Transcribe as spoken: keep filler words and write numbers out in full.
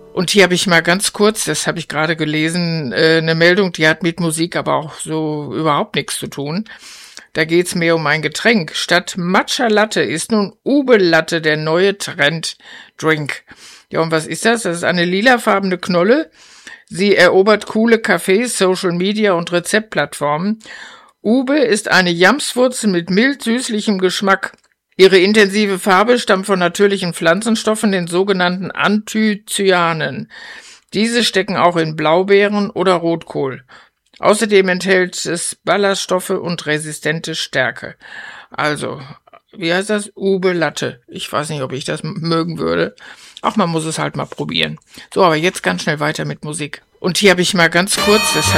Und hier habe ich mal ganz kurz, das habe ich gerade gelesen, äh, eine Meldung, die hat mit Musik aber auch so überhaupt nichts zu tun. Da geht's mehr um ein Getränk. Statt Matcha Latte ist nun Ube Latte der neue Trend-Drink. Ja, und was ist das? Das ist eine lilafarbene Knolle. Sie erobert coole Cafés, Social Media und Rezeptplattformen. Ube ist eine Jamswurzel mit mild-süßlichem Geschmack. Ihre intensive Farbe stammt von natürlichen Pflanzenstoffen, den sogenannten Anthocyanen. Diese stecken auch in Blaubeeren oder Rotkohl. Außerdem enthält es Ballaststoffe und resistente Stärke. Also, wie heißt das? Ube Latte. Ich weiß nicht, ob ich das mögen würde. Ach, man muss es halt mal probieren. So, aber jetzt ganz schnell weiter mit Musik. Und hier habe ich mal ganz kurz, das habe